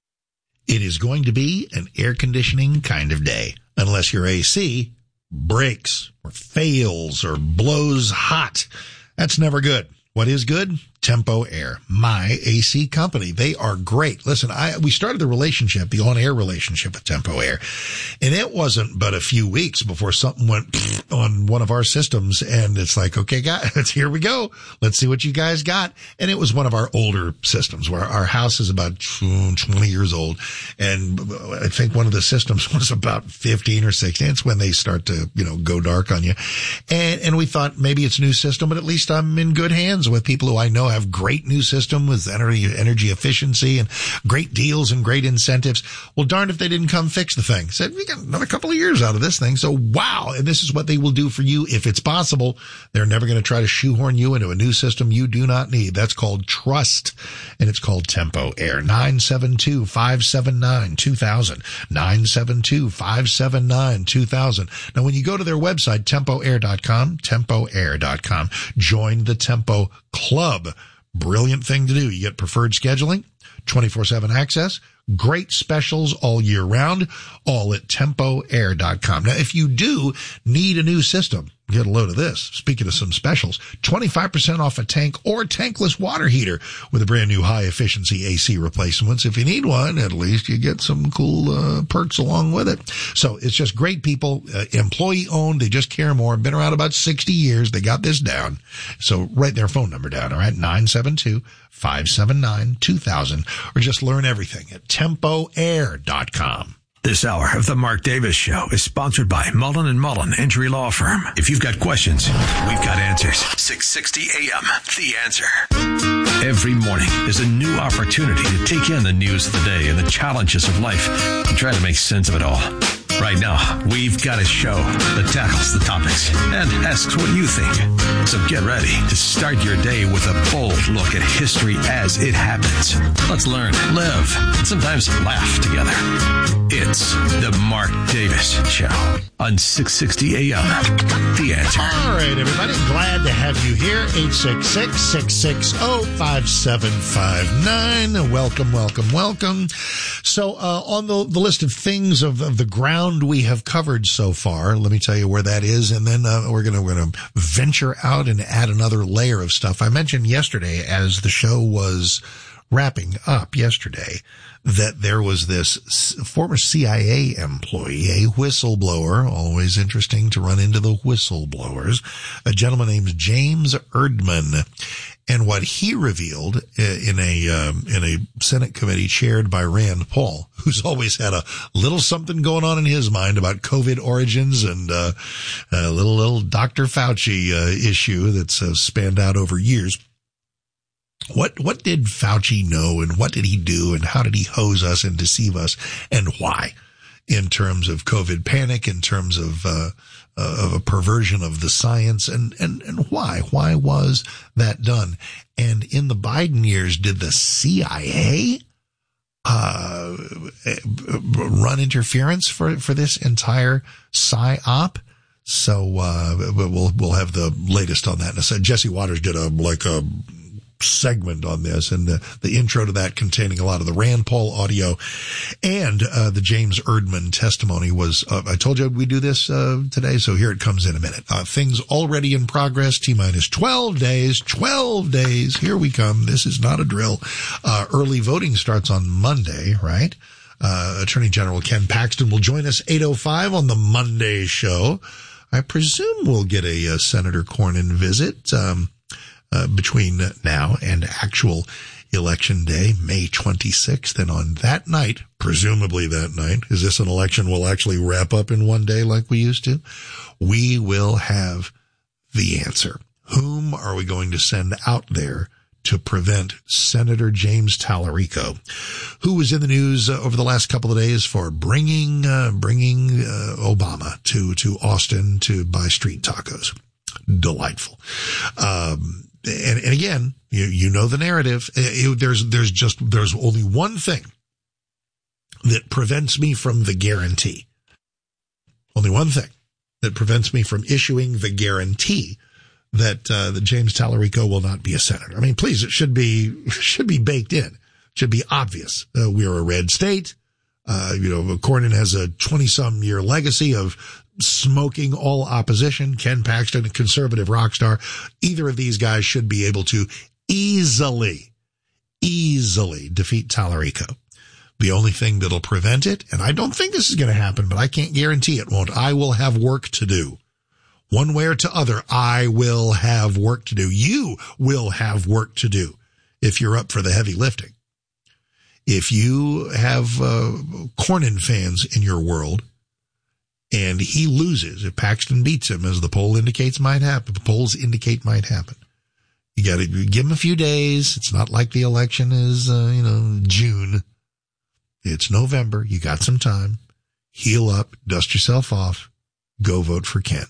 It is going to be an air conditioning kind of day, unless your A C breaks or fails or blows hot. That's never good. What is good? Tempo Air, my A C company. They are great. Listen, I, we started the relationship, the on-air relationship with Tempo Air, and it wasn't but a few weeks before something went on one of our systems, and it's like, okay, guys, here we go. Let's see what you guys got. And it was one of our older systems where our house is about twenty years old, and I think one of the systems was about fifteen or sixteen. It's when they start to, you know, go dark on you. And, and we thought maybe it's a new system, but at least I'm in good hands with people who I know have great new system with energy, energy efficiency and great deals and great incentives. Well, darn if they didn't come fix the thing. Said, we got another couple of years out of this thing. So wow. And this is what they will do for you if it's possible. They're never going to try to shoehorn you into a new system you do not need. That's called trust. And it's called Tempo Air. nine seven two, five seven nine, two thousand. nine seven two, five seven nine, two thousand. Now, when you go to their website, tempo air dot com, tempo air dot com, join the Tempo Club. Brilliant thing to do. You get preferred scheduling, twenty-four seven access, great specials all year round, all at tempo air dot com. Now, if you do need a new system, get a load of this. Speaking of some specials, twenty-five percent off a tank or tankless water heater with a brand new high efficiency A C replacements. If you need one, at least you get some cool uh, perks along with it. So it's just great people, uh, employee owned. They just care more. Been around about sixty years. They got this down. So write their phone number down. All right. nine seven two, five seven nine, two thousand, or just learn everything at tempo air dot com. This hour of the Mark Davis Show is sponsored by Mullen and Mullen Injury Law Firm. If you've got questions, we've got answers. six sixty A M, The Answer. Every morning is a new opportunity to take in the news of the day and the challenges of life and try to make sense of it all. Right now, we've got a show that tackles the topics and asks what you think. So get ready to start your day with a bold look at history as it happens. Let's learn, live, and sometimes laugh together. It's the Mark Davis Show on six sixty A M. The Answer. All right, everybody. Glad to have you here. eight six six, six six zero, five seven five nine. Welcome, welcome, welcome. So uh, on the, the list of things of, of the ground we have covered so far, let me tell you where that is, and then uh, we're going we're gonna venture out and add another layer of stuff. I mentioned yesterday, as the show was wrapping up yesterday, that there was this former C I A employee, a whistleblower, always interesting to run into the whistleblowers, a gentleman named James Erdman. And what he revealed in a um, in a Senate committee chaired by Rand Paul, who's always had a little something going on in his mind about COVID origins and uh, a little little Doctor Fauci uh, issue that's uh, spanned out over years. What what did Fauci know, and what did he do, and how did he hose us and deceive us, and why? in terms of COVID panic, in terms of, uh, uh, of a perversion of the science. And, and, and why? Why was that done? And in the Biden years, did the C I A, uh, run interference for, for this entire psyop? So, uh, we'll, we'll have the latest on that. And so Jesse Waters did a, like a segment on this, and the, the intro to that containing a lot of the Rand Paul audio and, uh, the James Erdman testimony was, uh, I told you we do this, uh, today. So here it comes in a minute. Uh, things already in progress. T minus twelve days, twelve days. Here we come. This is not a drill. Uh, early voting starts on Monday, right? Uh, Attorney General Ken Paxton will join us eight oh five on the Monday show. I presume we'll get a, a Senator Cornyn visit, um, uh, between now and actual election day, May twenty-sixth. And on that night, presumably that night, is this an election we'll actually wrap up in one day like we used to? We will have the answer. Whom are we going to send out there to prevent Senator James Tallarico, who was in the news uh, over the last couple of days for bringing, uh, bringing, uh, Obama to, to Austin to buy street tacos. Delightful. Um, and, and again, you, you know the narrative. It, there's, there's just, there's only one thing that prevents me from the guarantee. Only one thing that prevents me from issuing the guarantee that, uh, that James Tallarico will not be a senator. I mean, please, it should be, should be baked in. It should be obvious. Uh, we're a red state. Uh, you know, Cornyn has a twenty some year legacy of smoking all opposition. Ken Paxton, a conservative rock star. Either of these guys should be able to easily, easily defeat Tallarico. The only thing that'll prevent it, and I don't think this is going to happen, but I can't guarantee it won't. I will have work to do. One way or to other, I will have work to do. You will have work to do if you're up for the heavy lifting. If you have uh, Cornyn fans in your world and he loses, if Paxton beats him, as the poll indicates might happen, the polls indicate might happen, you got to give him a few days. It's not like the election is, uh, you know, June. It's November. You got some time. Heal up, dust yourself off, go vote for Ken.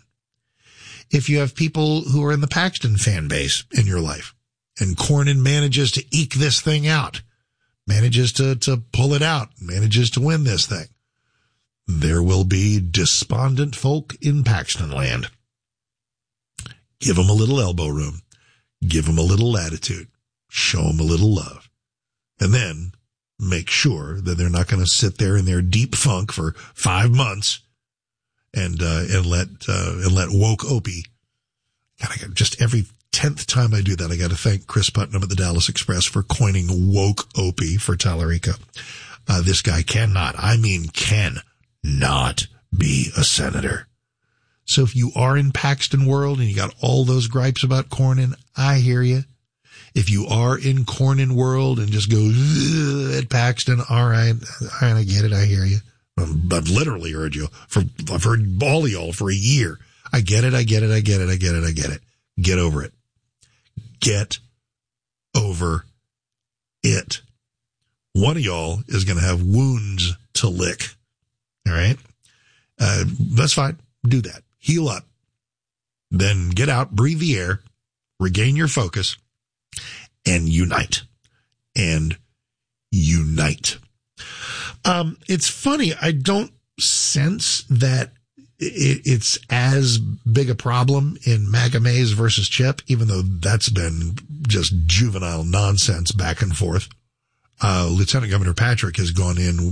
If you have people who are in the Paxton fan base in your life and Cornyn manages to eke this thing out, manages to, to pull it out, manages to win this thing, there will be despondent folk in Paxton land. Give them a little elbow room. Give them a little latitude. Show them a little love. And then make sure that they're not going to sit there in their deep funk for five months and, uh, and let, uh, and let woke Opie. God, I got just every tenth time I do that, I got to thank Chris Putnam at the Dallas Express for coining woke Opie for Tallarico. Uh, this guy cannot, I mean, can not be a senator. So if you are in Paxton world and you got all those gripes about Cornyn, I hear you. If you are in Cornyn world and just go at Paxton, all right, all right, I get it, I hear you. I've literally heard you for, I've heard all of y'all for a year. I get it, I get it, I get it, I get it, I get it. Get over it. Get over it. One of y'all is going to have wounds to lick. All right. Uh, that's fine. Do that. Heal up. Then get out, breathe the air, regain your focus, and unite. And unite. Um, it's funny. I don't sense that it, it's as big a problem in MAGA Mays versus Chip, even though that's been just juvenile nonsense back and forth. Uh, Lieutenant Governor Patrick has gone in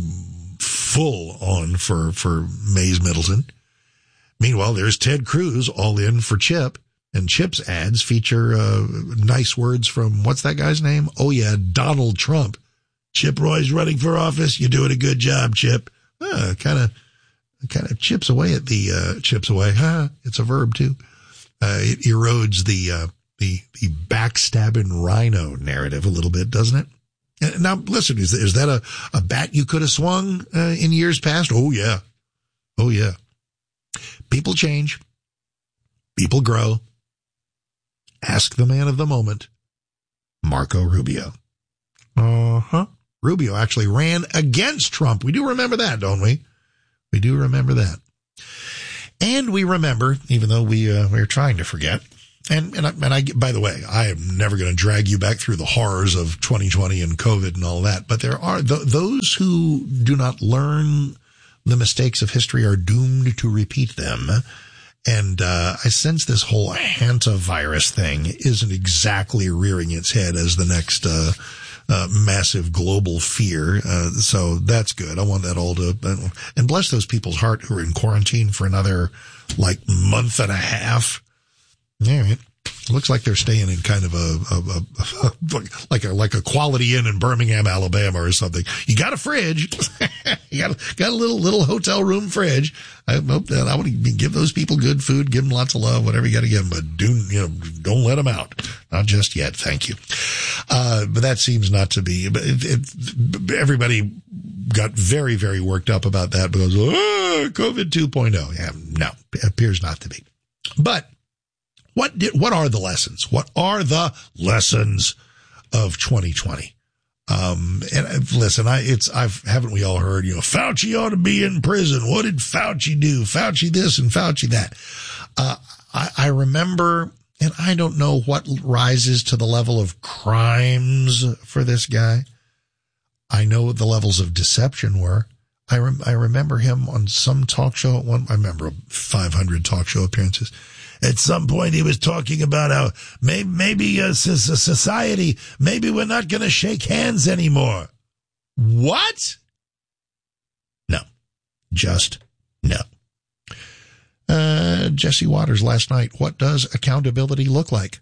full on for, for Mays Middleton. Meanwhile, there's Ted Cruz all in for Chip, and Chip's ads feature, uh, nice words from, what's that guy's name? Oh yeah, Donald Trump. Chip Roy's running for office. You're doing a good job, Chip. Uh, kind of, kind of chips away at the, uh, chips away. Huh? It's a verb too. Uh, it erodes the, uh, the, the backstabbing rhino narrative a little bit, doesn't it? And now, listen, is, is that a, a bat you could have swung, uh, in years past? Oh yeah. Oh yeah. People change. People grow. Ask the man of the moment, Marco Rubio. Uh-huh. Rubio actually ran against Trump. We do remember that, don't we? We do remember that. And we remember, even though we, uh, we're trying to forget, and, and I, and I, by the way, I am never going to drag you back through the horrors of twenty twenty and COVID and all that, but there are th- those who do not learn the mistakes of history are doomed to repeat them. And, uh, I sense this whole hantavirus thing isn't exactly rearing its head as the next, uh, Uh, massive global fear. Uh, so that's good. I want that all to, uh, and bless those people's heart who are in quarantine for another like month and a half. All right. Looks like they're staying in kind of a, a, a, a like a, like a Quality Inn in Birmingham, Alabama or something. You got a fridge. You got a, got a little, little hotel room fridge. I hope that I want to give those people good food, give them lots of love, whatever you got to give them, but do, you know, don't let them out. Not just yet. Thank you. Uh, but that seems not to be, but it, it, everybody got very, very worked up about that because, oh, COVID two point oh. Yeah, no, it appears not to be. But What did, what are the lessons? What are the lessons of twenty twenty? Um, and listen, I, it's, I've, haven't we all heard, you know, Fauci ought to be in prison. What did Fauci do? Fauci this and Fauci that. Uh, I, I remember, and I don't know what rises to the level of crimes for this guy. I know what the levels of deception were. I rem, I remember him on some talk show at one, I remember five hundred talk show appearances. At some point, he was talking about how maybe, maybe uh, society, maybe we're not going to shake hands anymore. What? No. Just no. Uh, Jesse Waters last night. What does accountability look like?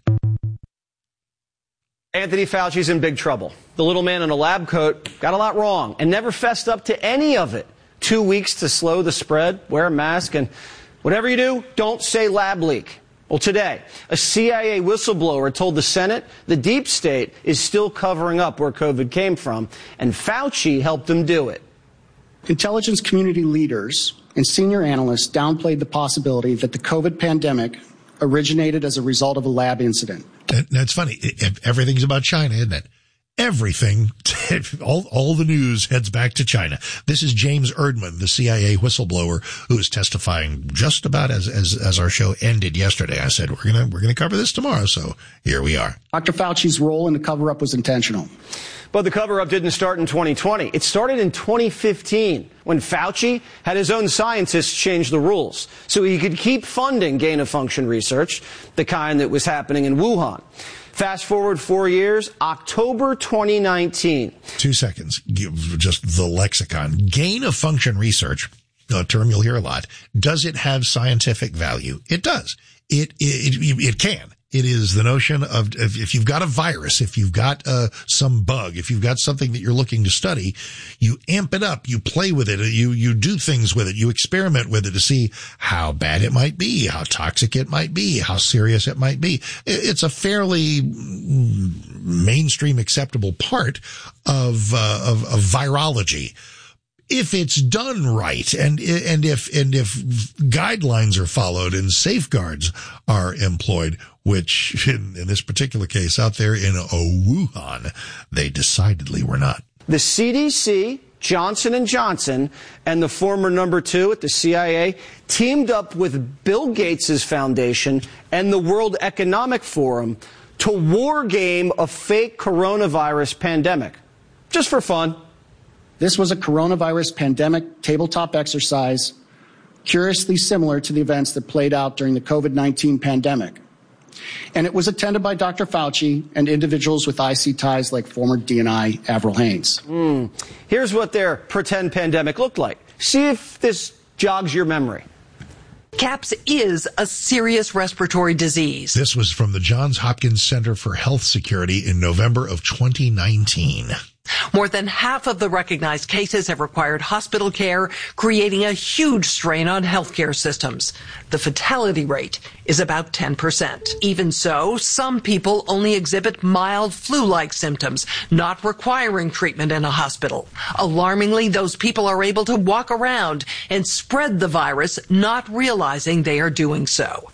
Anthony Fauci's in big trouble. The little man in a lab coat got a lot wrong and never fessed up to any of it. Two weeks to slow the spread, wear a mask, and whatever you do, don't say lab leak. Well, today, a C I A whistleblower told the Senate the deep state is still covering up where COVID came from, and Fauci helped them do it. Intelligence community leaders and senior analysts downplayed the possibility that the COVID pandemic originated as a result of a lab incident. That's funny. Everything's about China, isn't it? Everything, all, all the news heads back to China. This is James Erdman, the C I A whistleblower, who is testifying just about as, as, as our show ended yesterday. I said, we're going to, we're going to cover this tomorrow. So here we are. Doctor Fauci's role in the cover-up was intentional. But the cover-up didn't start in twenty twenty. It started in twenty fifteen when Fauci had his own scientists change the rules so he could keep funding gain-of-function research, the kind that was happening in Wuhan. Fast forward four years, October twenty nineteen. Two seconds. Just the lexicon. Gain-of-function research, a term you'll hear a lot. Does it have scientific value? It does. It, it, it, it can. It is the notion of if you've got a virus, if you've got uh, some bug, if you've got something that you're looking to study, you amp it up, you play with it, you you do things with it, you experiment with it to see how bad it might be, how toxic it might be, how serious it might be. It's a fairly mainstream acceptable part of uh, of, of virology. If it's done right, and and if and if guidelines are followed and safeguards are employed, which in, in this particular case out there in Wuhan, they decidedly were not. The C D C, Johnson and Johnson, and the former number two at the C I A teamed up with Bill Gates' foundation and the World Economic Forum to war game a fake coronavirus pandemic, just for fun. This was a coronavirus pandemic tabletop exercise, curiously similar to the events that played out during the COVID nineteen pandemic. And it was attended by Doctor Fauci and individuals with I C ties like former D N I Avril Haines. Mm. Here's what their pretend pandemic looked like. See if this jogs your memory. CAPS is a serious respiratory disease. This was from the Johns Hopkins Center for Health Security in November of twenty nineteen. More than half of the recognized cases have required hospital care, creating a huge strain on healthcare systems. The fatality rate is about ten percent. Even so, some people only exhibit mild flu-like symptoms, not requiring treatment in a hospital. Alarmingly, those people are able to walk around and spread the virus, not realizing they are doing so.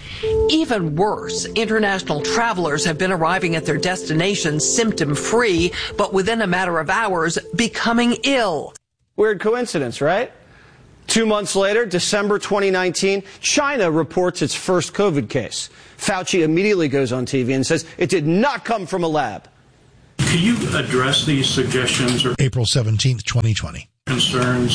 Even worse, international travelers have been arriving at their destinations symptom-free, but within a matter of hours, becoming ill. Weird coincidence, right? Two months later, December twenty nineteen, China reports its first COVID case. Fauci immediately goes on T V and says it did not come from a lab. Can you address these suggestions or April seventeenth, twenty twenty. Concerns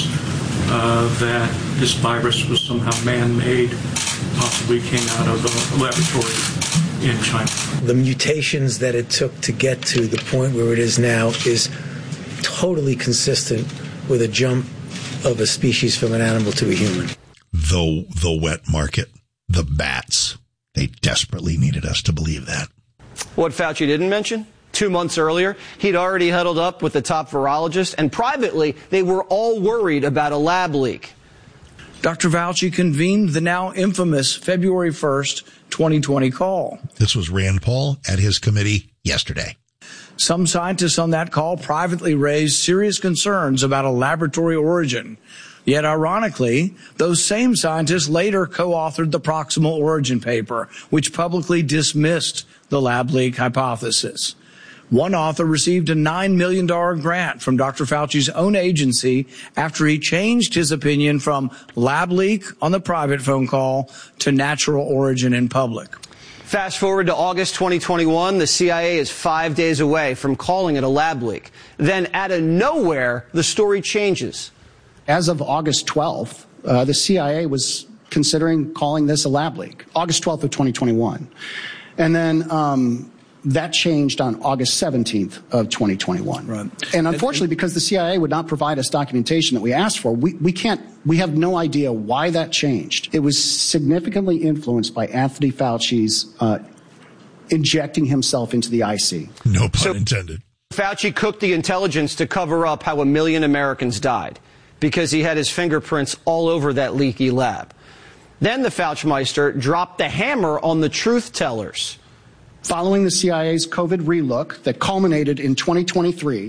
uh, that this virus was somehow man-made, possibly came out of a laboratory in China? The mutations that it took to get to the point where it is now is totally consistent with a jump of a species from an animal to a human. The, the wet market, the bats, they desperately needed us to believe that. What Fauci didn't mention? Two months earlier, he'd already huddled up with the top virologist, and privately, they were all worried about a lab leak. Doctor Fauci convened the now infamous February first, twenty twenty call. This was Rand Paul at his committee yesterday. Some scientists on that call privately raised serious concerns about a laboratory origin. Yet, ironically, those same scientists later co-authored the proximal origin paper, which publicly dismissed the lab leak hypothesis. One author received a nine million dollars grant from Doctor Fauci's own agency after he changed his opinion from lab leak on the private phone call to natural origin in public. Fast forward to August twenty twenty-one, the C I A is five days away from calling it a lab leak. Then, out of nowhere, the story changes. As of August twelfth, uh, the C I A was considering calling this a lab leak, August twelfth of twenty twenty-one. And then um, that changed on August seventeenth of twenty twenty-one. Right. And unfortunately, because the C I A would not provide us documentation that we asked for, we, we can't, we have no idea why that changed. It was significantly influenced by Anthony Fauci's uh, injecting himself into the I C. No pun so, intended. Fauci cooked the intelligence to cover up how a million Americans died because he had his fingerprints all over that leaky lab. Then the Fauchmeister dropped the hammer on the truth tellers. Following the C I A's COVID relook that culminated in twenty twenty-three,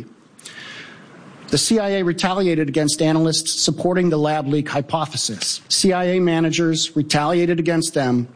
the C I A retaliated against analysts supporting the lab leak hypothesis. C I A managers retaliated against them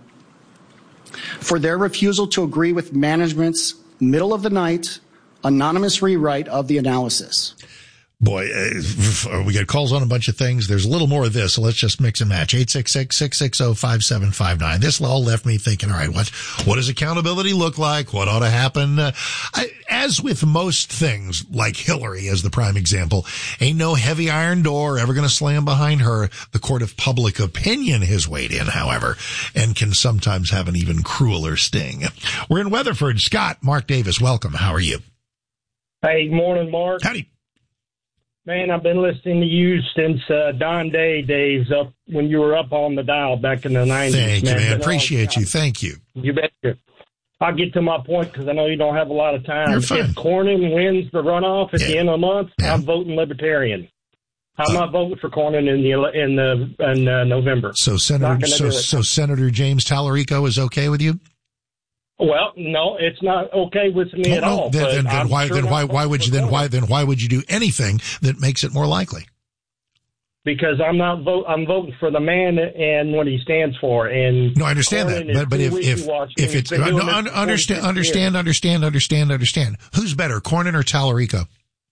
for their refusal to agree with management's middle-of-the-night anonymous rewrite of the analysis. Boy, uh, we got calls on a bunch of things. There's a little more of this, so let's just mix and match. eight six six, six six zero, five seven five nine. This all left me thinking, all right, what, what does accountability look like? What ought to happen? Uh, I, as with most things, like Hillary as the prime example, ain't no heavy iron door ever going to slam behind her. The court of public opinion has weighed in, however, and can sometimes have an even crueler sting. We're in Weatherford. Scott, Mark Davis, welcome. How are you? Hey, morning, Mark. Howdy. Man, I've been listening to you since uh, Don Day days up when you were up on the dial back in the nineties. Thank man. you, man. Appreciate you. Thank you. You betcha. I'll get to my point because I know you don't have a lot of time. You're fine. If Cornyn wins the runoff at yeah. the end of the month, yeah. I'm voting Libertarian. I'm uh, not voting for Cornyn in the in the in uh, November. So Senator, so, so Senator James Tallarico is okay with you? Well, no, it's not okay with me oh, at no, all. Then, then, then why? Sure then why? Why would you? Then why? Then why would you do anything that makes it more likely? Because I'm not vote. I'm voting for the man and what he stands for. And no, I understand that. But, but if if if it's no, un, understand, understand, understand, understand, understand. Who's better, Cornyn or Tallarico?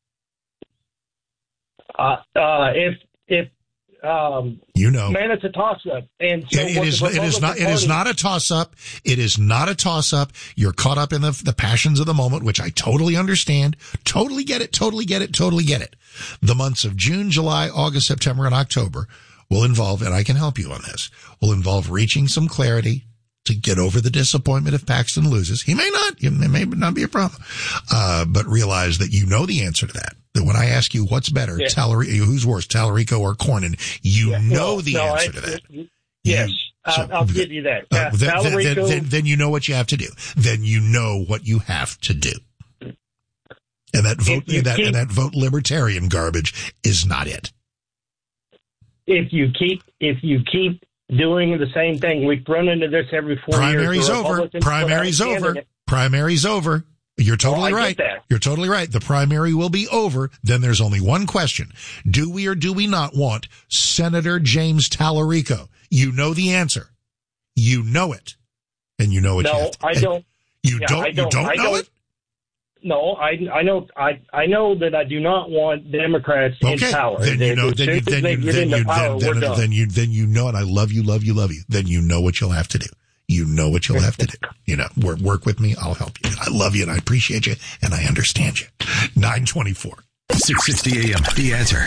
Uh, uh, if if. Um, you know, man, it's a toss-up, and so it, it is. It is not. Party, it is not a toss-up. It is not a toss-up. You're caught up in the the passions of the moment, which I totally understand. Totally get it. Totally get it. Totally get it. The months of June, July, August, September, and October will involve, and I can help you on this. Will involve reaching some clarity to get over the disappointment if Paxton loses. He may not. It may not be a problem, uh, but realize that you know the answer to that. That when I ask you what's better, yeah. Tallarico, who's worse, Tallarico or Cornyn, you yeah. know no, the no, answer I, to that. Yes, you, so, I'll, I'll give you that. Uh, then, then, then, then, then you know what you have to do. Then you know what you have to do. And that vote, that, keep, and that vote libertarian garbage is not it. If you keep, if you keep doing the same thing, we run into this every four Primary's years. Over. Primary's over. Primary's over. You're totally oh, right. You're totally right. The primary will be over. Then there's only one question. Do we or do we not want Senator James Tallarico? You know the answer. You know it. And you know what no, you have to. I don't. You yeah, don't, I don't. You don't I know don't, it? No, I I know I I know that I do not want Democrats in Okay, power. then you know, As then soon you, as then they you, get then into you, power, then, we're then, done. then you, then you know, and I love you, love you, love you. Then you know what you'll have to do. You know what you'll have to do. You know, work, work with me. I'll help you. I love you and I appreciate you and I understand you. nine twenty-four six sixty A M, The Answer.